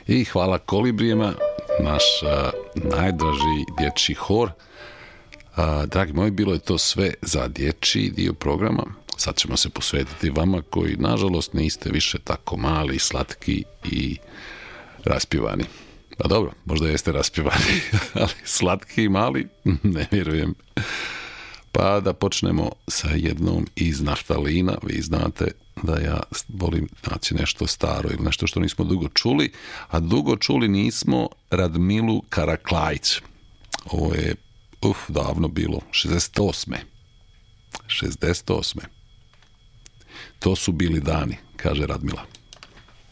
I hvala Kolibrijema, naš najdraži dječji hor. Dragi moji, bilo je to sve za dječji dio programa. Sad ćemo se posvetiti vama koji, nažalost, niste više tako mali, slatki i raspivani. Pa dobro, možda jeste raspivani, ali slatki i mali, ne vjerujem. Pa da počnemo sa jednom iz naftalina. Vi znate da ja volim naći nešto staro ili nešto što nismo dugo čuli, a dugo čuli nismo Radmilu Karaklajić. Ovo je davno bilo, 68. To su bili dani, kaže Radmila.